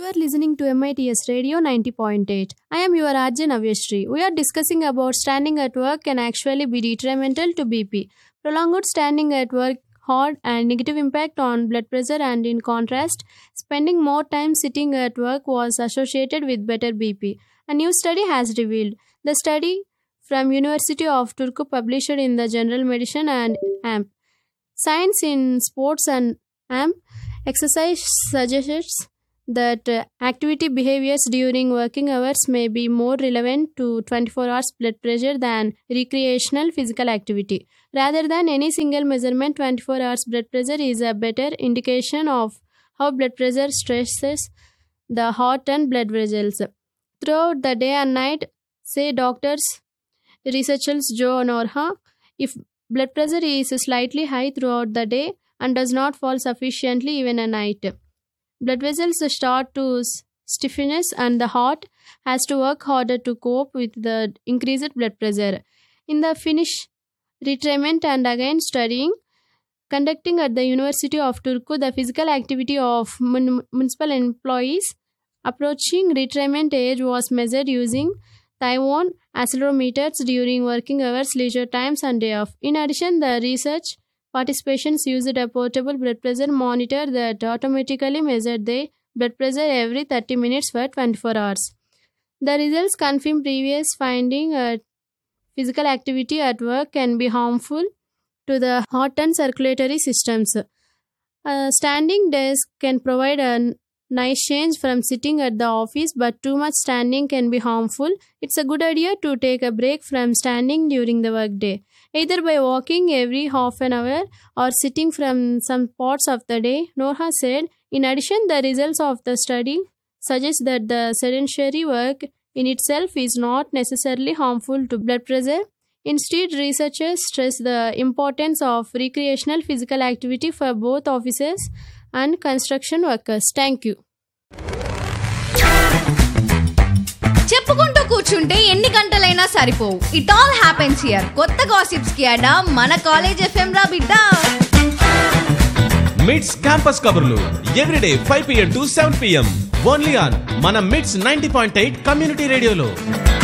are listening to MITS Radio 90.8. I am your RJ Navyashri. We are discussing about standing at work can actually be detrimental to BP. Prolonged standing at work had a negative impact on blood pressure, and in contrast, spending more time sitting at work was associated with better BP. A new study has revealed. The study from University of Turku published in the General Medicine and AMP. Science in Sports and AMP exercise suggests that activity behaviors during working hours may be more relevant to 24 hours blood pressure than recreational physical activity. Rather than any single measurement, 24 hours blood pressure is a better indication of how blood pressure stresses the heart and blood vessels. Throughout the day and night, say doctors, researchers Joe Norha, if blood pressure is slightly high throughout the day and does not fall sufficiently even at night, blood vessels start to stiffness and the heart has to work harder to cope with the increased blood pressure. In the Finnish retirement and again studying conducting at the University of Turku, the physical activity of municipal employees approaching retirement age was measured using Taiwan accelerometers during working hours, leisure times, and day off. In addition, the research participants used a portable blood pressure monitor that automatically measured their blood pressure every 30 minutes for 24 hours. The results confirm previous finding that physical activity at work can be harmful to the heart and circulatory systems. A standing desk can provide a nice change from sitting at the office, but too much standing can be harmful. It's a good idea to take a break from standing during the workday, either by walking every half an hour or sitting from some parts of the day, Norha said. In addition, the results of the study suggest that the sedentary work in itself is not necessarily harmful to blood pressure. Instead, researchers stress the importance of recreational physical activity for both offices and construction workers. Thank you. చెప్పుకుంటూ కూర్చుంటే ఎన్ని గంటలైనా సరిపోవు. It all happens here. కొత్త gossips కి అడా మన college FM రా బిడ్డ. మిడ్స్ క్యాంపస్ కబుర్లు everyday 5 PM to 7 PM only on మన మిడ్స్ 90.8 కమ్యూనిటీ రేడియోలో.